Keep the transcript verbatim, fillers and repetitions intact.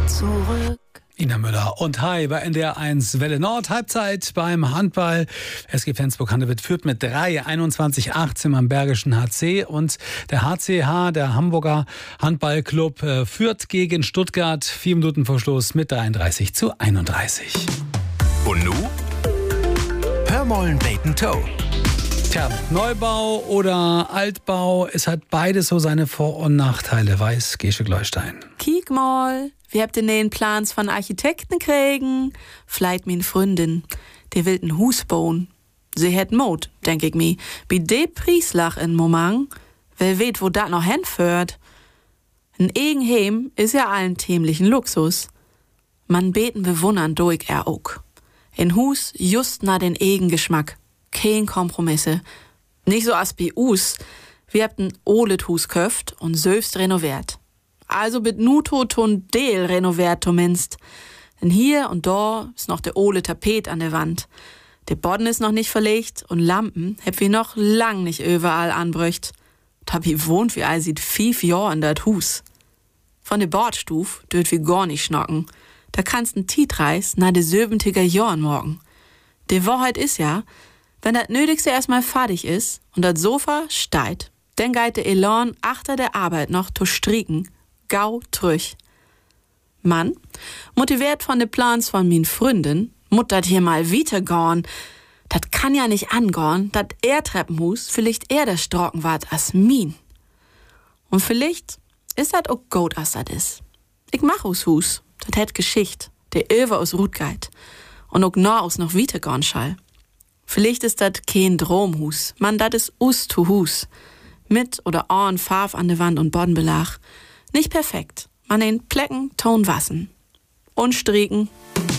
zurück. Ina Müller und Hi bei N D R eins Welle Nord. Halbzeit beim Handball. S G Flensburg-Handewitt führt mit drei, einundzwanzig achtzehn am Bergischen H C. Und der H C H, der Hamburger Handballclub, führt gegen Stuttgart vier Minuten vor Schluss mit dreiunddreißig zu einunddreißig. Und nu? Hör mollen Bacon Toe. Tja, Neubau oder Altbau, es hat beides so seine Vor- und Nachteile, weiß Gesche Gleustein. Kiek mal, wir habt den Plans von Architekten kriegen. Vielleicht min Freundin, der will ein Hus bauen. Sie hätt Mut, denk ich mi. Bi de Prieslach in Momang, wer weet, wo dat noch hinführt. Ein Egenheim is ja allen tämlichen Luxus. Man beten bewundern durch er auch. In Hus just na den Egengeschmack. Kein Kompromisse. Nicht so as bi us. Wir habt ein olet Hus köft und selbst renoviert. Also mit Nuto ton Deel renoviert zumindest. Denn hier und da ist noch der ole Tapet an der Wand. Der Boden ist noch nicht verlegt und Lampen heb wir noch lang nicht überall anbrücht. Da bi wohnt wie all sieht fief Jahr in dat Hus. Von der Bordstuf dürft wir gar nicht schnocken. Da kannst n Tietreis na de söbentiger Jahren morgen. Die Wahrheit ist ja, wenn das Nötigste erstmal fertig ist und das Sofa steigt, dann geht der Elan achter der Arbeit noch zu strieken, gau trüch. Mann, motiviert von de Plans von min Freundin, mut dat hier mal weitergorn. Dat kann ja nicht angorn, dat er Treppenhus vielleicht eher der Strocken wart as min. Und vielleicht ist dat auch gut, as dat is. Ich mach us Hus, dat hätt Geschicht, der Över aus Rutgeit und auch nah aus noch weitergorn schall. Vielleicht ist das kein Dromhus, man, das ist us to Hus. Mit oder an Farf an der Wand und Bodenbelag. Nicht perfekt, man den Plecken, Ton wassen. Und strieken.